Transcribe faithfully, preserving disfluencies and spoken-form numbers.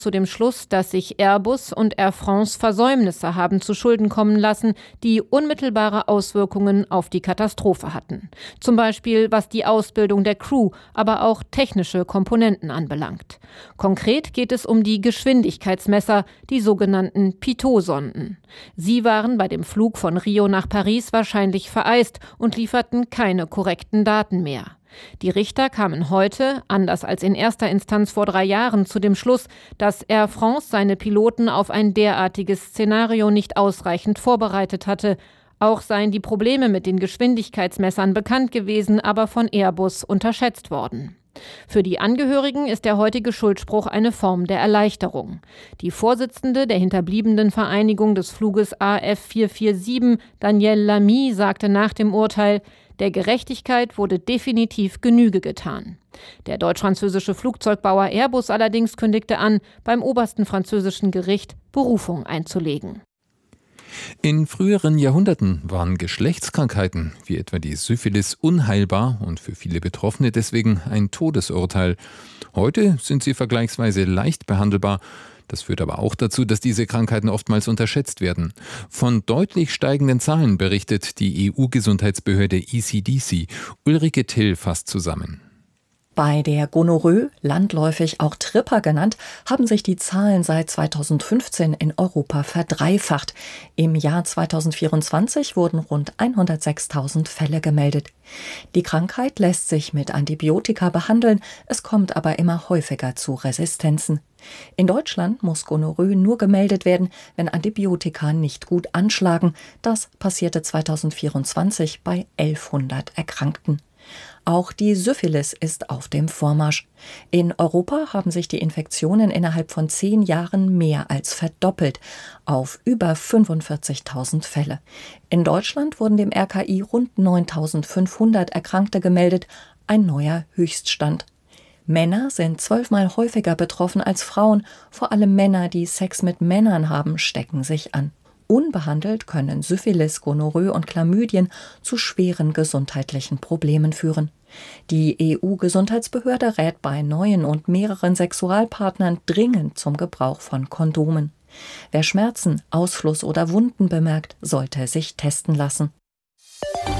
zu dem Schluss, dass sich Airbus und Air France Versäumnisse haben zu Schulden kommen lassen, die unmittelbare Auswirkungen auf die Katastrophe hatten. Zum Beispiel was die Ausbildung der Crew, aber auch technische Komponenten anbelangt. Konkret geht es um die Geschwindigkeitsmesser, die sogenannten Pitot-Sonden. Sie waren bei dem Flug von Rio nach Paris wahrscheinlich vereist und lieferten keine korrekten Daten mehr. Die Richter kamen heute, anders als in erster Instanz vor drei Jahren, zu dem Schluss, dass Air France seine Piloten auf ein derartiges Szenario nicht ausreichend vorbereitet hatte. Auch seien die Probleme mit den Geschwindigkeitsmessern bekannt gewesen, aber von Airbus unterschätzt worden. Für die Angehörigen ist der heutige Schuldspruch eine Form der Erleichterung. Die Vorsitzende der hinterbliebenen Vereinigung des Fluges A F vier vier sieben, Danielle Lamy, sagte nach dem Urteil: Der Gerechtigkeit wurde definitiv Genüge getan. Der deutsch-französische Flugzeugbauer Airbus allerdings kündigte an, beim obersten französischen Gericht Berufung einzulegen. In früheren Jahrhunderten waren Geschlechtskrankheiten, wie etwa die Syphilis, unheilbar und für viele Betroffene deswegen ein Todesurteil. Heute sind sie vergleichsweise leicht behandelbar. Das führt aber auch dazu, dass diese Krankheiten oftmals unterschätzt werden. Von deutlich steigenden Zahlen berichtet die E U-Gesundheitsbehörde E C D C. Ulrike Till fasst zusammen. Bei der Gonorrhoe, landläufig auch Tripper genannt, haben sich die Zahlen seit zweitausendfünfzehn in Europa verdreifacht. Im Jahr zweitausendvierundzwanzig wurden rund hundertsechstausend Fälle gemeldet. Die Krankheit lässt sich mit Antibiotika behandeln, es kommt aber immer häufiger zu Resistenzen. In Deutschland muss Gonorrhoe nur gemeldet werden, wenn Antibiotika nicht gut anschlagen. Das passierte zweitausendvierundzwanzig bei elfhundert Erkrankten. Auch die Syphilis ist auf dem Vormarsch. In Europa haben sich die Infektionen innerhalb von zehn Jahren mehr als verdoppelt, auf über fünfundvierzigtausend Fälle. In Deutschland wurden dem R K I rund neuntausendfünfhundert Erkrankte gemeldet, ein neuer Höchststand. Männer sind zwölfmal häufiger betroffen als Frauen. Vor allem Männer, die Sex mit Männern haben, stecken sich an. Unbehandelt können Syphilis, Gonorrhoe und Chlamydien zu schweren gesundheitlichen Problemen führen. Die E U-Gesundheitsbehörde rät bei neuen und mehreren Sexualpartnern dringend zum Gebrauch von Kondomen. Wer Schmerzen, Ausfluss oder Wunden bemerkt, sollte sich testen lassen.